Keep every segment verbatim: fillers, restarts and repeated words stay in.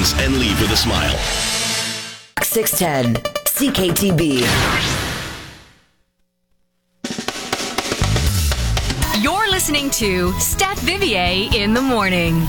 rise and leave with a smile. six ten C K T B. You're listening to Steph Vivier in the morning.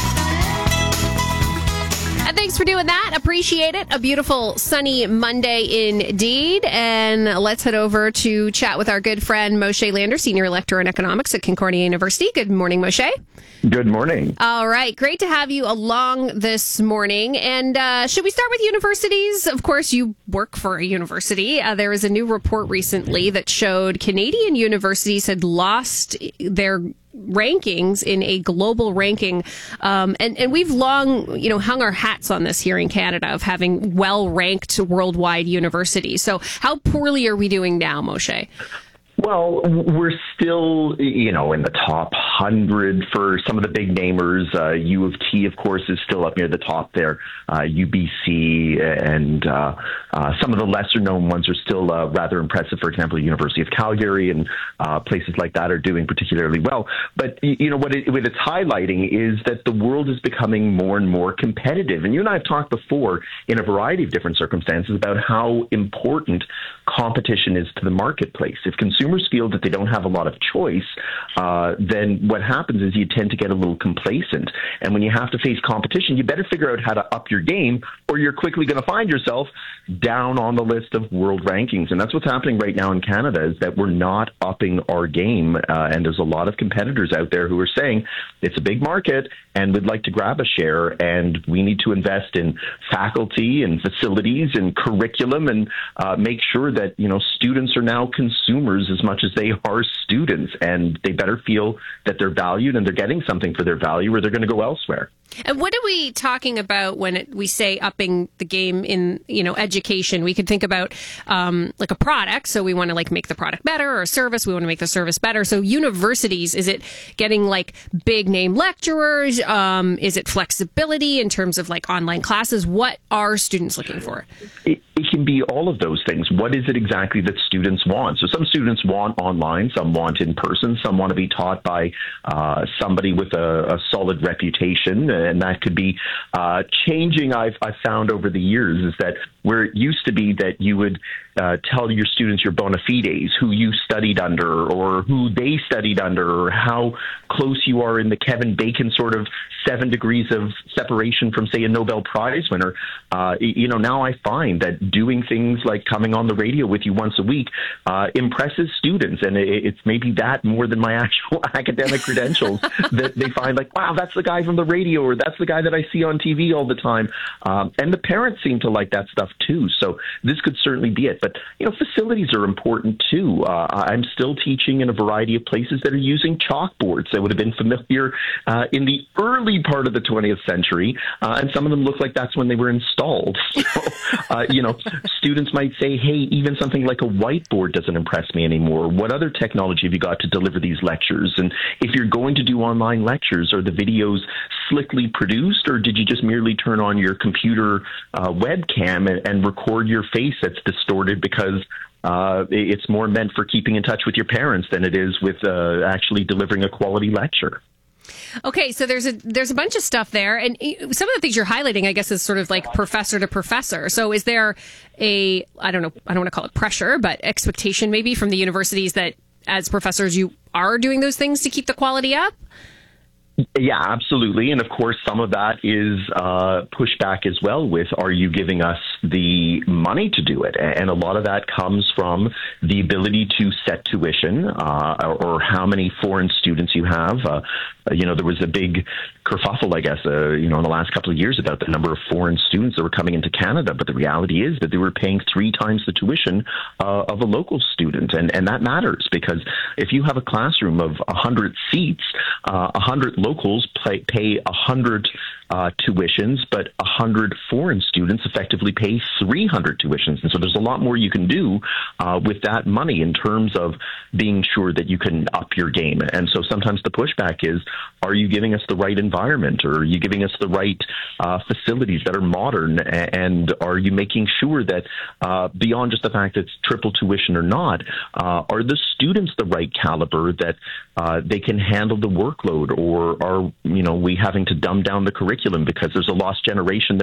And thanks for doing that. Appreciate it. A beautiful sunny Monday indeed. And let's head over to chat with our good friend Moshe Lander, Senior Lecturer in Economics at Concordia University. Good morning, Moshe. Good morning. All right. Great to have you along this morning. And uh, should we start with universities? Of course, you work for a university. Uh, there was a new report recently that showed Canadian universities had lost their rankings in a global ranking. Um, and, and we've long, you know, hung our hats on this here in Canada of having well-ranked worldwide universities. So how poorly are we doing now, Moshe? Well, we're still, you know, in the top one hundred for some of the big namers. Uh, U of T, of course, is still up near the top there. Uh, U B C and uh, uh, some of the lesser-known ones are still uh, rather impressive. For example, the University of Calgary and uh, places like that are doing particularly well. But, you know, what, it, what it's highlighting is that the world is becoming more and more competitive. And you and I have talked before in a variety of different circumstances about how important competition is to the marketplace. If consumers feel that they don't have a lot of choice, uh, then what happens is you tend to get a little complacent. And when you have to face competition, you better figure out how to up your game, or you're quickly going to find yourself down on the list of world rankings. And that's what's happening right now in Canada, is that we're not upping our game. Uh, and there's a lot of competitors out there who are saying it's a big market and would like to grab a share, and we need to invest in faculty and facilities and curriculum and uh, make sure that, you know, students are now consumers as much as they are students, and they better feel that they're valued and they're getting something for their value, or they're going to go elsewhere. And what are we talking about when it, we say upping the game in, you know, education? We could think about um, like a product. So we want to like make the product better, or a service. We want to make the service better. So universities, is it getting like big name lecturers? Um, is it flexibility in terms of like online classes? What are students looking for? It, it can be all of those things. What is it exactly that students want? So some students want online, some want in person, some want to be taught by uh, somebody with a, a solid reputation. And that could be uh, changing. I've, I've found over the years is that where it used to be that you would uh, tell your students your bona fides, who you studied under or who they studied under, or how close you are in the Kevin Bacon sort of seven degrees of separation from, say, a Nobel Prize winner. Uh, you know, now I find that doing things like coming on the radio with you once a week uh, impresses students. And it, it's maybe that more than my actual academic credentials that they find like, wow, that's the guy from the radio, or that's the guy that I see on T V all the time. Um, and the parents seem to like that stuff too. So this could certainly be it. But, you know, facilities are important too. Uh, I'm still teaching in a variety of places that are using chalkboards that would have been familiar uh, in the early part of the twentieth century. Uh, and some of them look like that's when they were installed. So, uh, you know, students might say, hey, even something like a whiteboard doesn't impress me anymore. What other technology have you got to deliver these lectures? And if you're going to do online lectures, are the videos slickly produced, or did you just merely turn on your computer uh, webcam and, and record your face that's distorted because uh, it's more meant for keeping in touch with your parents than it is with uh, actually delivering a quality lecture? Okay, so there's a there's a bunch of stuff there, and some of the things you're highlighting, I guess, is sort of like professor to professor. So is there a, I don't know, I don't want to call it pressure, but expectation maybe from the universities that as professors you are doing those things to keep the quality up? Yeah, absolutely. And of course, some of that is uh, pushback as well with, are you giving us the money to do it? And a lot of that comes from the ability to set tuition uh, or, or how many foreign students you have. Uh, you know, there was a big kerfuffle, I guess, uh, you know, in the last couple of years about the number of foreign students that were coming into Canada. But the reality is that they were paying three times the tuition uh, of a local student. And, and that matters, because if you have a classroom of one hundred seats, uh, one hundred locals pay, pay one hundred uh, tuitions, but one hundred foreign students effectively pay three hundred tuitions. And so there's a lot more you can do uh, with that money in terms of being sure that you can up your game. And so sometimes the pushback is, are you giving us the right environment, or are you giving us the right uh, facilities that are modern, and are you making sure that uh, beyond just the fact that it's triple tuition or not, uh, are the students the right caliber that uh, they can handle the workload, or are, you know, we having to dumb down the curriculum because there's a lost generation